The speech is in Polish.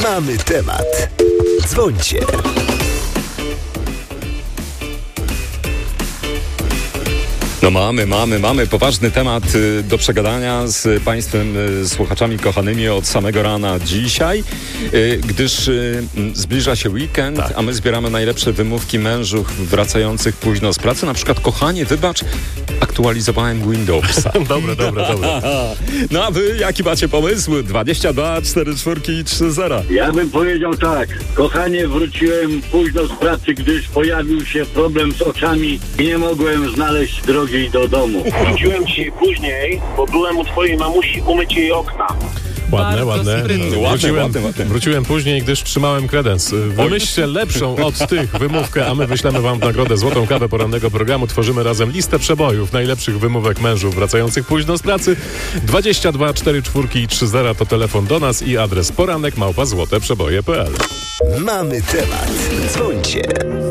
Mamy temat. Dzwońcie. No mamy poważny temat do przegadania z Państwem, słuchaczami kochanymi od samego rana dzisiaj, gdyż zbliża się weekend, tak. A my zbieramy najlepsze wymówki mężów wracających późno z pracy. Na przykład, kochanie, wybacz, aktualizowałem Windowsa. Dobre. No a wy jaki macie pomysł? 22 44 30. Ja bym powiedział tak. Kochanie, wróciłem późno z pracy, gdyż pojawił się problem z oczami i nie mogłem znaleźć drogi do domu. Wróciłem dzisiaj później, bo byłem u twojej mamusi umyć jej okna. Ładne. Wróciłem później, gdyż trzymałem kredens. Wymyślcie lepszą od tych wymówkę, a my wyślemy wam w nagrodę złotą kawę porannego programu. Tworzymy razem listę przebojów najlepszych wymówek mężów wracających późno z pracy. 22 44 i 30 to telefon do nas i adres poranek@złoteprzeboje.pl. Mamy temat. Dzwońcie.